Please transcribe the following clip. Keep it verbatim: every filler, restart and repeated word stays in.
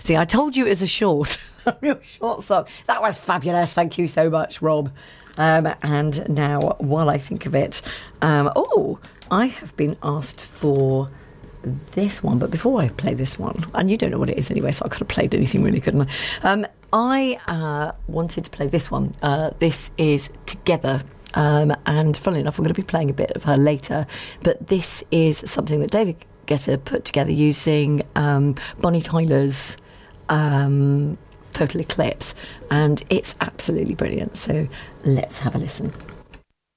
See, I told you it was a short, a real short song. That was fabulous. Thank you so much, Rob. Um, and now, while I think of it, um, oh, I have been asked for this one, but before I play this one, and you don't know what it is anyway, so I could have played anything really, couldn't I? Um, I uh, wanted to play this one. Uh, this is Together. Um, and funnily enough, I'm going to be playing a bit of her later, but this is something that David Guetta put together using um, Bonnie Tyler's um, Total Eclipse, and it's absolutely brilliant. So let's have a listen.